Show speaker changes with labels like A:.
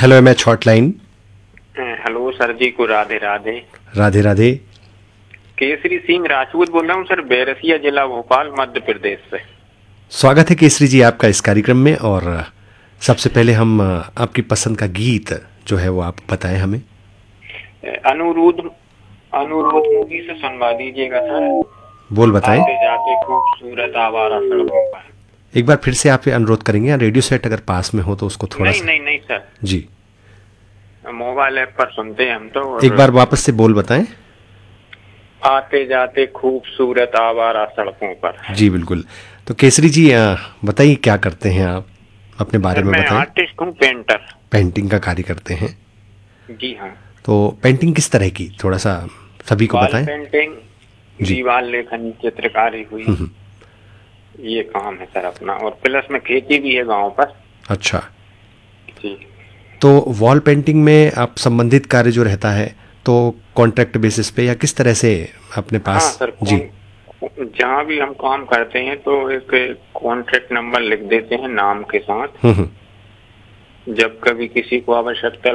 A: Hello MH hotline.
B: Hello sir जी को राधे राधे।
A: राधे राधे।
B: केसरी सिंह राजपूत बोल रहा हूँ सर, बैरसिया जिला भोपाल मध्य प्रदेश से।
A: स्वागत है केसरी जी आपका इस कार्यक्रम में। और सबसे पहले हम आपकी पसंद का गीत जो है वो आप बताएं हमें।
B: अनुरोध अनुरोध मूवी से सुनवा दीजिएगा सर।
A: बोल बताएं।
B: आते जाते खूबसूरत आवारा सड़कों पर।
A: एक बार फिर से आप अनुरोध करेंगे या रेडियो सेट अगर पास में हो तो उसको थोड़ा
B: नहीं
A: सा।
B: नहीं नहीं सर,
A: जी
B: मोबाइल ऐप पर सुनते हैं हम तो।
A: एक बार वापस से बोल बताएं।
B: आते जाते खूबसूरत आवारा सड़कों पर।
A: जी बिल्कुल। तो केसरी जी बताइए क्या करते हैं आप, अपने बारे
B: सर
A: में
B: मैं
A: बताएं।
B: आर्टिस्ट हूँ, पेंटर।
A: पेंटिंग का कार्य करते हैं।
B: जी हाँ।
A: तो पेंटिंग किस तरह की, थोड़ा सा सभी को
B: वॉल
A: बताएं।
B: पेंटिंग,
A: जी।
B: दीवार लेखन, चित्रकारी हुई, ये काम है सर अपना। और प्लस में खेती भी है गांव पर।
A: अच्छा।
B: जी।
A: तो वॉल पेंटिंग में आप संबंधित कार्य जो रहता है तो कॉन्ट्रैक्ट बेसिस पे या किस तरह से अपने
B: हाँ
A: पास।
B: सर,
A: जी।
B: कौन जहाँ भी हम काम करते हैं तो एक कॉन्ट्रैक्ट नंबर लिख देते हैं नाम के साथ।
A: हम्म।
B: जब कभी किसी को आवश्यकता